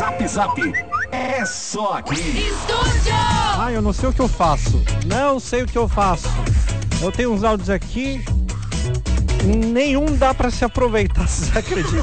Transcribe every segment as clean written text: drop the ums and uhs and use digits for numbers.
Zap Zap é só aqui. Estúdio! Ah, eu não sei o que eu faço. Não sei o que eu faço. Eu tenho uns áudios aqui. Nenhum dá pra se aproveitar, vocês acreditam?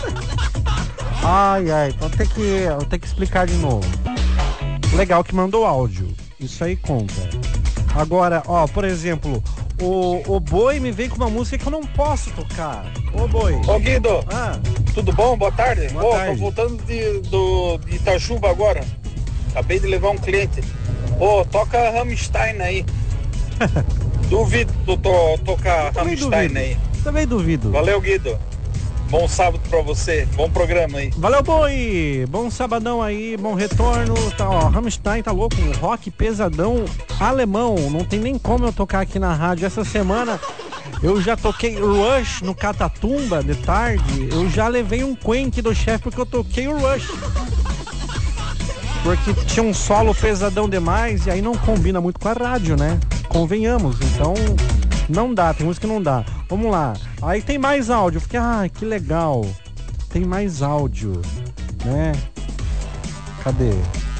Ai, então eu tenho que explicar de novo. Legal que mandou áudio. Isso aí conta. Agora, ó, por exemplo, o Boi me veio com uma música que eu não posso tocar. Ô, Boi. Ô, Guido. Tudo bom? Boa tarde. Boa tarde. Tô voltando de Itajuba agora. Acabei de levar um cliente. Toca Rammstein aí. Duvido tu tocar Rammstein aí. Também duvido. Valeu, Guido. Bom sábado pra você. Bom programa aí. Valeu, Boi. Bom sabadão aí, bom retorno. Tá, ó, Rammstein tá louco, um rock pesadão alemão. Não tem nem como eu tocar aqui na rádio. Essa semana eu já toquei Rush no Catatumba de tarde. Eu já levei um quenque do chefe porque eu toquei o Rush. Porque tinha um solo pesadão demais e aí não combina muito com a rádio, né? Convenhamos, então não dá, tem música que não dá. Vamos lá, aí tem mais áudio. Eu fiquei, que legal. Tem mais áudio, né? Cadê?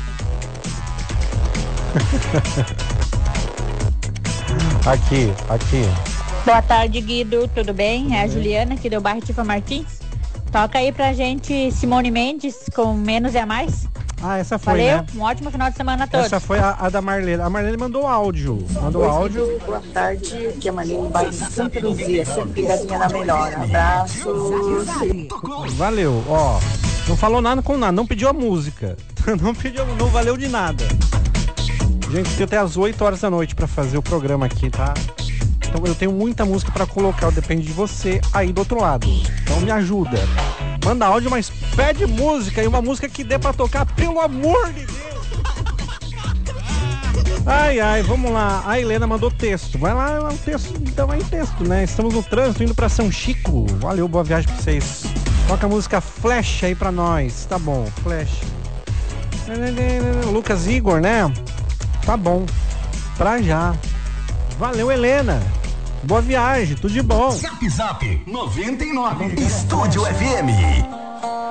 Aqui. Boa tarde, Guido, tudo bem? É a Juliana aqui do bairro Tifa Martins. Toca aí pra gente Simone Mendes com Menos é Mais. Essa foi, valeu, né? Um ótimo final de semana a todos. Essa foi a da Marlene. A Marlene mandou áudio. Áudio. Boa tarde, aqui é a Marlene bairro Santa Luzia, sempre ligadinha na melhor. Abraços. Valeu, ó. Não falou nada com nada, não pediu a música. Não valeu de nada. Gente, tem até às 8 horas da noite pra fazer o programa aqui, tá? Então eu tenho muita música pra colocar, depende de você aí do outro lado. Então me ajuda. Manda áudio, mas pede música e uma música que dê pra tocar, pelo amor de Deus. Vamos lá. A Helena mandou texto. Vai lá, o texto, então vai em texto, né? Estamos no trânsito indo pra São Chico. Valeu, boa viagem pra vocês. Toca a música Flash aí pra nós. Tá bom, Flash. Lucas Igor, né? Tá bom. Pra já. Valeu, Helena. Boa viagem, tudo de bom. Zap Zap 99 Estúdio FM.